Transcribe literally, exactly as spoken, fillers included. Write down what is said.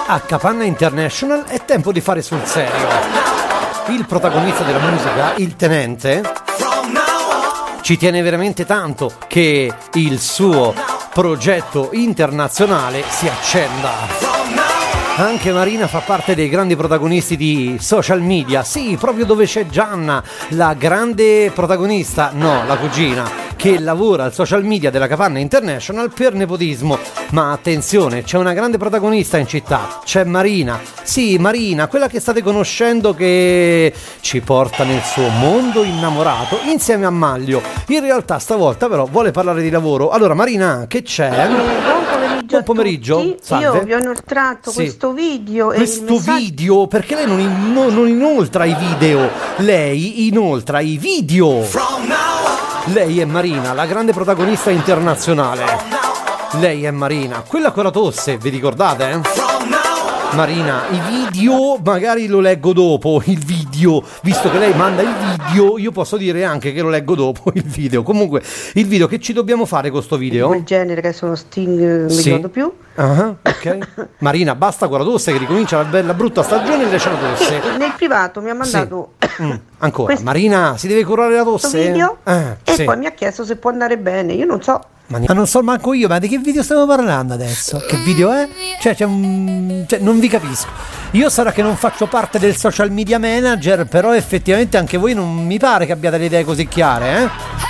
a Capanna International è tempo di fare sul serio. Il protagonista della musica, il tenente, ci tiene veramente tanto che il suo progetto internazionale si accenda. Anche Marina fa parte dei grandi protagonisti di social media. Sì, proprio dove c'è Gianna, la grande protagonista, no, la cugina, che lavora al social media della Capanna International per nepotismo. Ma attenzione, c'è una grande protagonista in città, c'è Marina. Sì, Marina, quella che state conoscendo, che ci porta nel suo mondo innamorato insieme a Maglio. In realtà stavolta però vuole parlare di lavoro. Allora Marina, che c'è? Buon pomeriggio. Salve. Io vi ho inoltrato sì. questo video. Questo e il messaggio... video? Perché lei non, in, no, non inoltra i video? Lei inoltra i video. Lei è Marina, la grande protagonista internazionale. Lei è Marina, quella con la tosse, vi ricordate? Eh? Marina, i video magari lo leggo dopo, il video, visto che lei manda il video, io posso dire anche che lo leggo dopo il video. Comunque, il video, che ci dobbiamo fare con sto video? Come genere, che sono Sting, non mi sì. ricordo più. Uh-huh, ok. Marina, basta con la tosse che ricomincia la bella brutta stagione e lascia la tosse. E nel privato mi ha mandato sì. mm, ancora, questo... Marina, si deve curare la tosse? video eh, e sì. poi mi ha chiesto se può andare bene, io non so. Ma non so manco io, ma di che video stiamo parlando adesso? Che video è? Cioè, c'è un... cioè, non vi capisco. Io sarà che non faccio parte del social media manager, però effettivamente anche voi non mi pare che abbiate le idee così chiare, eh?